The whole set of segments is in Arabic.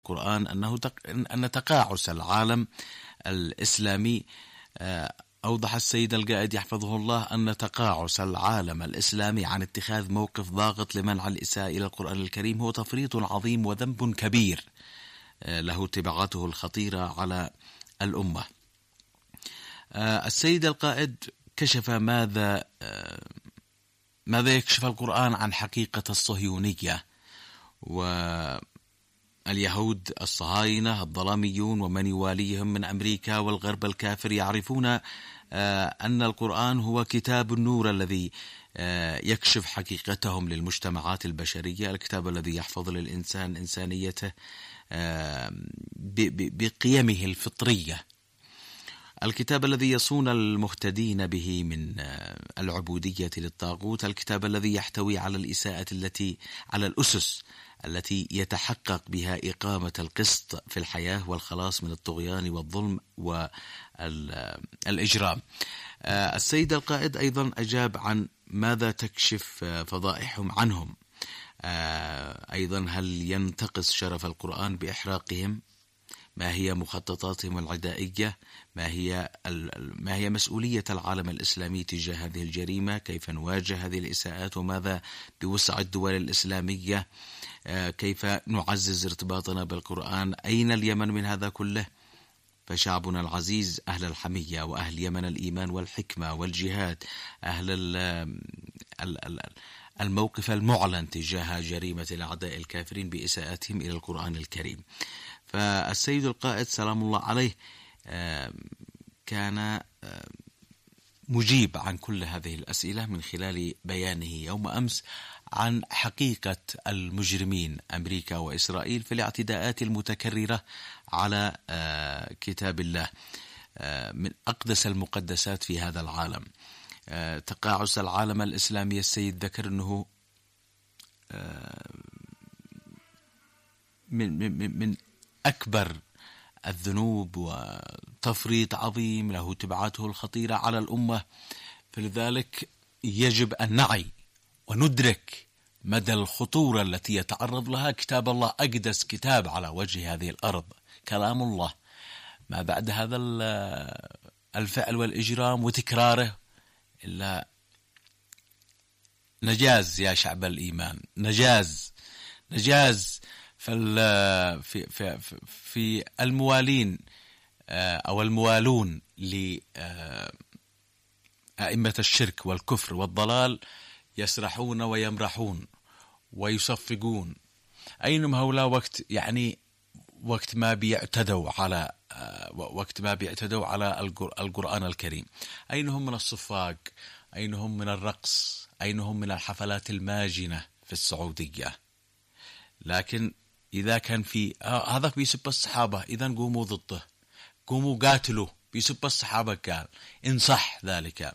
القرآن أن تقاعس العالم الإسلامي، أوضح السيد القائد يحفظه الله أن تقاعس العالم الإسلامي عن اتخاذ موقف ضاغط لمنع الإساءة إلى القرآن الكريم هو تفريط عظيم وذنب كبير له تبعاته الخطيرة على الأمة. السيد القائد كشف ماذا يكشف القرآن عن حقيقة الصهيونية واليهود الصهاينة الظلاميون ومن يواليهم من أمريكا والغرب الكافر يعرفون أن القرآن هو كتاب النور الذي يكشف حقيقتهم للمجتمعات البشرية، الكتاب الذي يحفظ للإنسان إنسانيته بقيمه الفطرية، الكتاب الذي يصون المهتدين به من العبودية للطاغوت، الكتاب الذي يحتوي على الإساءة على الأسس التي يتحقق بها إقامة القسط في الحياة والخلاص من الطغيان والظلم والإجرام. السيد القائد أيضا أجاب عن ماذا تكشف فضائحهم عنهم. أيضا هل ينتقص شرف القرآن بإحراقهم؟ ما هي مخططاتهم العدائية؟ ما هي مسؤولية العالم الإسلامي تجاه هذه الجريمة؟ كيف نواجه هذه الإساءات؟ وماذا بوسع الدول الإسلامية؟ كيف نعزز ارتباطنا بالقرآن؟ أين اليمن من هذا كله؟ فشعبنا العزيز أهل الحمية وأهل يمن الإيمان والحكمة والجهاد، أهل الموقف المعلن تجاه جريمة الأعداء الكافرين بإساءتهم إلى القرآن الكريم. فالسيد القائد سلام الله عليه كان مجيب عن كل هذه الأسئلة من خلال بيانه يوم أمس عن حقيقة المجرمين أمريكا وإسرائيل في الاعتداءات المتكررة على كتاب الله من أقدس المقدسات في هذا العالم. تقاعس العالم الإسلامي، السيد ذكر أنه من أكبر الذنوب وتفريط عظيم له تبعاته الخطيرة على الأمة، فلذلك يجب أن نعي وندرك مدى الخطورة التي يتعرض لها كتاب الله، أقدس كتاب على وجه هذه الأرض كلام الله. ما بعد هذا الفعل والإجرام وتكراره إلا نجاز يا شعب الإيمان، نجاز في الموالين أو الموالون لأئمة الشرك والكفر والضلال يسرحون ويمرحون ويصفقون. أينما هؤلاء وقت ما بيعتدوا على القرآن الكريم؟ أين هم من الصفاق؟ أين هم من الرقص؟ أين هم من الحفلات الماجنة في السعودية؟ لكن إذا كان في هذا بيسب الصحابة، إذا قوموا ضده، قوموا قاتلوا، بيسب الصحابة قال إن صح ذلك.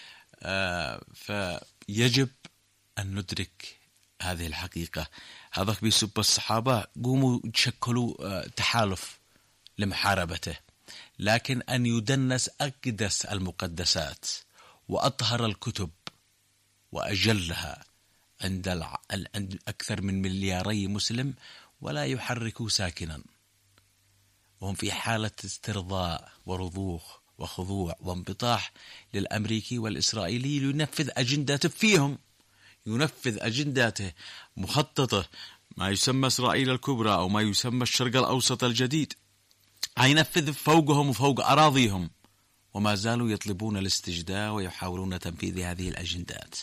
فيجب أن ندرك هذه الحقيقة. هذا بيسب الصحابة، قوموا تشكلوا تحالف لمحاربته. لكن أن يدنس أقدس المقدسات وأطهر الكتب وأجلها عند أكثر من 2 مليار مسلم ولا يحركوا ساكنا، وهم في حالة استرضاء ورضوخ وخضوع وانبطاح للأمريكي والإسرائيلي لينفذ أجنداته فيهم، ينفذ أجنداته مخططة، ما يسمى إسرائيل الكبرى أو ما يسمى الشرق الأوسط الجديد، هينفذ فوقهم وفوق أراضيهم، وما زالوا يطلبون الاستجداء ويحاولون تنفيذ هذه الأجندات.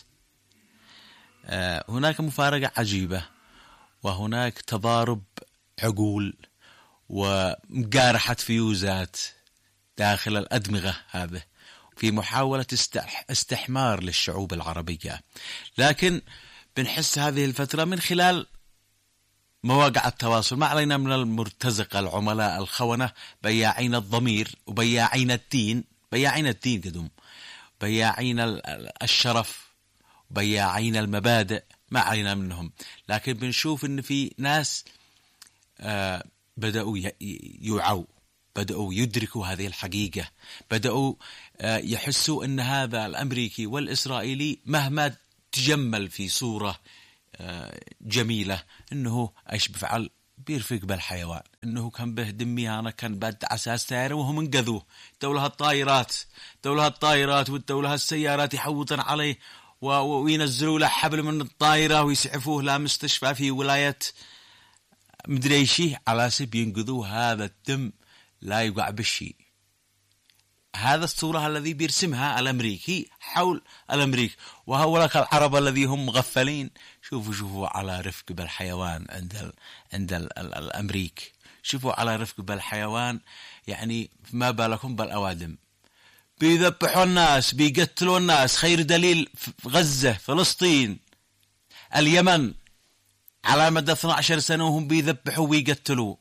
هناك مفارقة عجيبة، وهناك تضارب عقول ومقارحة فيوزات داخل الأدمغة هذا في محاولة استحمار للشعوب العربية. لكن بنحس هذه الفترة من خلال مواقع التواصل، ما علينا من المرتزقة العملاء الخونة بياعين الضمير وبياعين الدين، قدوم بياعين الشرف، بياعين المبادئ، ما علينا منهم. لكن بنشوف ان في ناس بدأوا يوعوا، بدأوا يدركوا هذه الحقيقة، بدأوا يحسوا ان هذا الأمريكي والإسرائيلي مهما تجمل في صورة جميلة انه ايش بفعل؟ بيرفق بالحيوان، إنه كان به دمي أنا كان بعد أساس ثاني وهم انقذوه. دولها الطائرات والدولها السيارات يحوطن عليه وينزلوا له حبل من الطائرة ويسعفوه لمستشفى في ولاية مدري شيء على سبيل ينقذوه. هذا الدم لا يقع بالشيء. هذا الصورة الذي بيرسمها الأمريكي حول الأمريك. وهؤلاء العرب الذي هم مغفلين، شوفوا على رفق بالحيوان عند الأمريك. شوفوا على رفق بالحيوان، يعني ما بالكم بالأوادم. بيذبحوا الناس، بيقتلوا الناس. خير دليل في غزة، فلسطين، اليمن، على مدى 12 سنة وهم بيذبحوا ويقتلوا.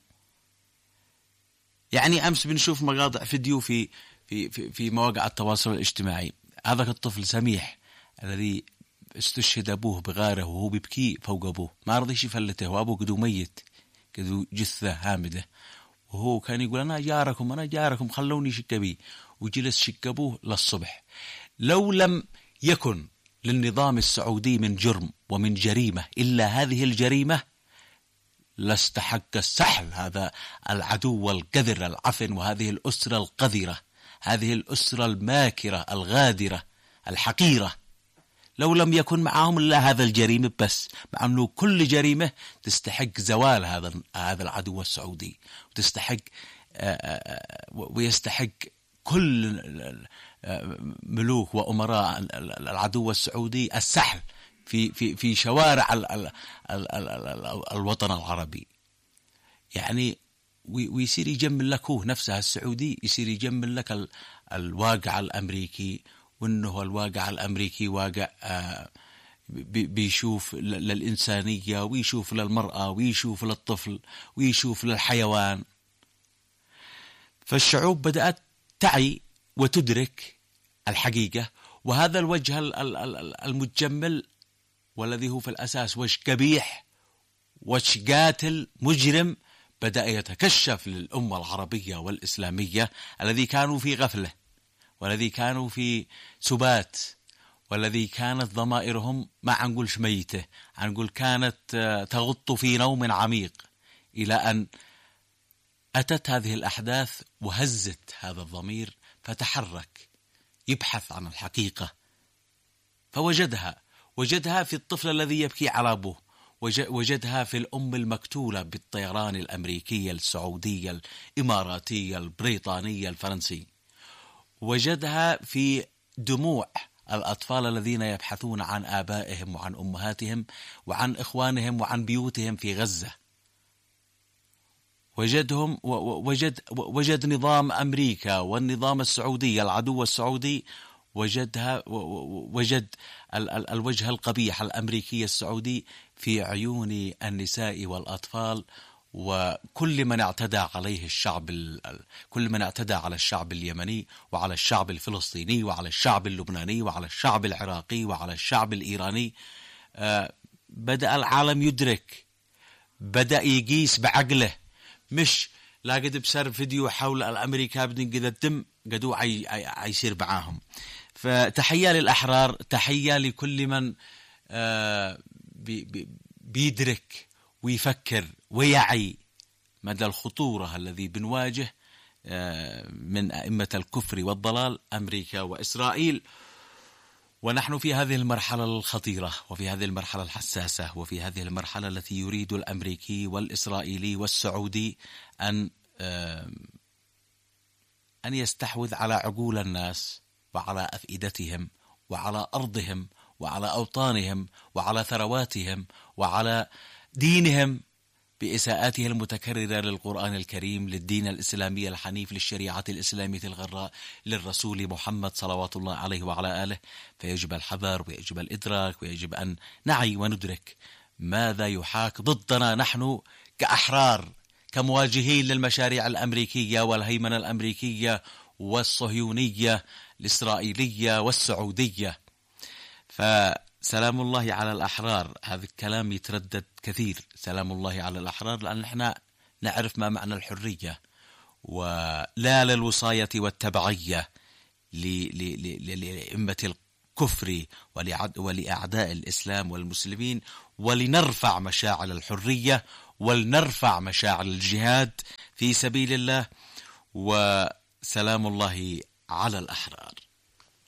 يعني أمس بنشوف مقاطع فيديو في مواقع التواصل الاجتماعي. هذا الطفل سميح الذي استشهد أبوه بغاره وهو بيبكي فوق أبوه، ما رضيش يفلته، وأبوه قدو ميت، قدو جثة هامدة، وهو كان يقول أنا جاركم خلوني شك بي، وجلس شك أبوه للصبح. لو لم يكن للنظام السعودي من جرم ومن جريمة إلا هذه الجريمة لاستحق السحل هذا العدو القذر العفن، وهذه الأسرة القذرة، هذه الأسرة الماكرة الغادرة الحقيرة. لو لم يكن معهم إلا هذا الجريمة بس، مع أنه كل جريمة تستحق زوال هذا العدو السعودي، ويستحق كل ملوك وأمراء العدو السعودي السحل في شوارع الوطن العربي. يعني ويصير يجمل لك هو نفسها السعودي، يصير يجمل لك الواقع الأمريكي، وإنه الواقع الأمريكي واقع بيشوف للإنسانية، ويشوف للمرأة، ويشوف للطفل، ويشوف للحيوان. فالشعوب بدأت تعي وتدرك الحقيقة، وهذا الوجه المتجمل والذي هو في الأساس وجه قبيح، وجه قاتل مجرم، بدأ يتكشف للأمة العربية والإسلامية الذي كانوا في غفلة، والذي كانوا في سبات، والذي كانت ضمائرهم ما عنقولش ميتة، عنقول كانت تغط في نوم عميق، إلى أن أتت هذه الأحداث وهزت هذا الضمير، فتحرك يبحث عن الحقيقة، وجدها في الطفل الذي يبكي على أبوه، وجدها في الأم المقتولة بالطيران الأمريكية السعودية الإماراتية البريطانية الفرنسي، وجدها في دموع الأطفال الذين يبحثون عن آبائهم وعن أمهاتهم وعن إخوانهم وعن بيوتهم في غزة. وجد نظام أمريكا والنظام السعودي العدو السعودي، وجد الوجه القبيح الأمريكي السعودي في عيون النساء والأطفال، وكل من اعتدى عليه الشعب، كل من اعتدى على الشعب اليمني وعلى الشعب الفلسطيني وعلى الشعب اللبناني وعلى الشعب العراقي وعلى الشعب الإيراني. بدأ العالم يدرك، بدأ يقيس بعقله، مش لا قد بسر فيديو حول الأمريكا بدن قد الدم قدو عيصير معاهم. فتحية للأحرار، تحية لكل من بيدرك ويفكر ويعي مدى الخطورة الذي بنواجه من أئمة الكفر والضلال أمريكا وإسرائيل. ونحن في هذه المرحلة الخطيرة، وفي هذه المرحلة الحساسة، وفي هذه المرحلة التي يريد الأمريكي والإسرائيلي والسعودي أن يستحوذ على عقول الناس وعلى أفئدتهم وعلى أرضهم وعلى أوطانهم وعلى ثرواتهم وعلى دينهم، بإساءاته المتكررة للقرآن الكريم، للدين الإسلامي الحنيف، للشريعة الإسلامية الغراء، للرسول محمد صلوات الله عليه وعلى آله. فيجب الحذر ويجب الإدراك، ويجب أن نعي وندرك ماذا يحاك ضدنا نحن كأحرار، كمواجهين للمشاريع الأمريكية والهيمنة الأمريكية والصهيونية الإسرائيلية والسعودية. فسلام الله على الأحرار، هذا الكلام يتردد كثير، سلام الله على الأحرار، لأن نحن نعرف ما معنى الحرية، ولا للوصاية والتبعية لأئمة الكفر ولأعداء الإسلام والمسلمين، ولنرفع مشاعل الحرية ولنرفع مشاعر الجهاد في سبيل الله، وسلام الله على الأحرار.